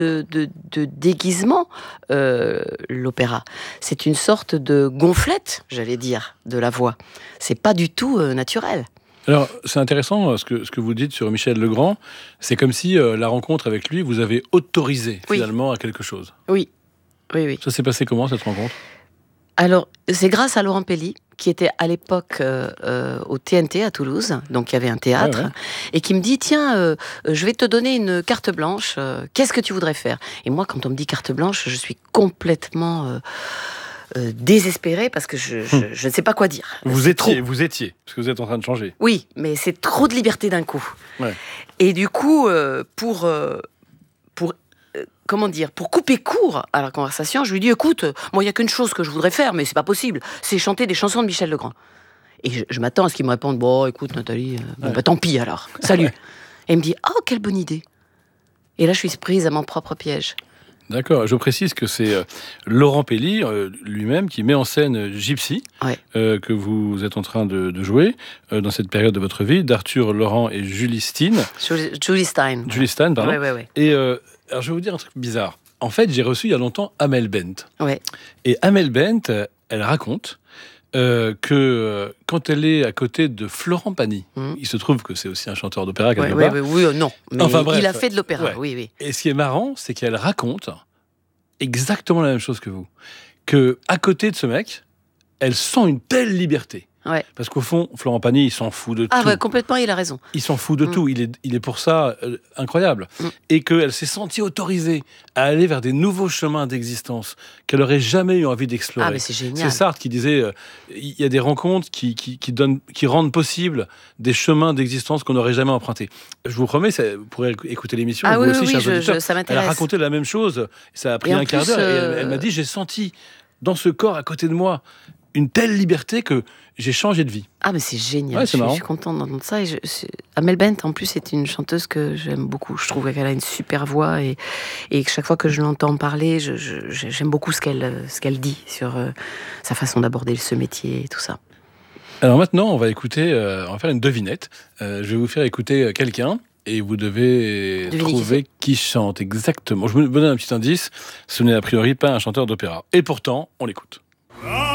de déguisement, l'opéra. C'est une sorte de gonflette, j'allais dire, de la voix. C'est pas du tout naturel. Alors, c'est intéressant ce que vous dites sur Michel Legrand. C'est comme si la rencontre avec lui vous avait autorisé finalement à quelque chose. Oui. Ça s'est passé comment, cette rencontre ? Alors, c'est grâce à Laurent Pelli, qui était à l'époque au TNT à Toulouse, donc il y avait un théâtre, et qui me dit, tiens, je vais te donner une carte blanche, qu'est-ce que tu voudrais faire ? Et moi, quand on me dit carte blanche, je suis complètement désespérée, parce que je ne sais pas quoi dire. Vous étiez, parce que vous êtes en train de changer. Oui, mais c'est trop de liberté d'un coup. Ouais. Et du coup, pour couper court à la conversation, je lui dis, écoute, moi, il n'y a qu'une chose que je voudrais faire, mais c'est pas possible, c'est chanter des chansons de Michel Legrand. Et je m'attends à ce qu'il me réponde, bon, écoute, Nathalie, tant pis alors, salut. Et il me dit, oh, quelle bonne idée. Et là, je suis prise à mon propre piège. D'accord, je précise que c'est Laurent Pelli lui-même qui met en scène Gypsy, que vous êtes en train de jouer dans cette période de votre vie, d'Arthur Laurent et Julie Stein. Julie Stein. Julie Stein, pardon. Ouais. Et alors je vais vous dire un truc bizarre. En fait, j'ai reçu il y a longtemps Amel Bent. Ouais. Et Amel Bent, elle raconte que quand elle est à côté de Florent Pagny, il se trouve que c'est aussi un chanteur d'opéra quelque part. Non, mais enfin, bref, il a fait de l'opéra, oui. Et ce qui est marrant, c'est qu'elle raconte exactement la même chose que vous. Que à côté de ce mec, elle sent une telle liberté. Ouais. Parce qu'au fond, Florent Pagny, il s'en fout de tout. Ah ouais, complètement, il a raison. Il s'en fout de tout. Il est pour ça incroyable. Et qu'elle s'est sentie autorisée à aller vers des nouveaux chemins d'existence qu'elle n'aurait jamais eu envie d'explorer. Ah, mais c'est génial. C'est Sartre qui disait il y a des rencontres qui rendent possible des chemins d'existence qu'on n'aurait jamais empruntés. Je vous promets, vous pourrez écouter l'émission. Ah vous oui, aussi, chers auditeurs. ça m'intéresse. Elle a raconté la même chose. Ça a pris un quart d'heure. Et elle m'a dit j'ai senti dans ce corps à côté de moi une telle liberté que j'ai changé de vie. Ah, mais c'est génial. Ouais, je suis contente d'entendre ça. Amel Bent, en plus, c'est une chanteuse que j'aime beaucoup. Je trouve qu'elle a une super voix et chaque fois que je l'entends parler, j'aime beaucoup ce qu'elle dit sur sa façon d'aborder ce métier et tout ça. Alors maintenant, on va faire une devinette. Je vais vous faire écouter quelqu'un et vous devez trouver qui chante exactement. Je vous donne un petit indice. Ce n'est a priori pas un chanteur d'opéra. Et pourtant, on l'écoute.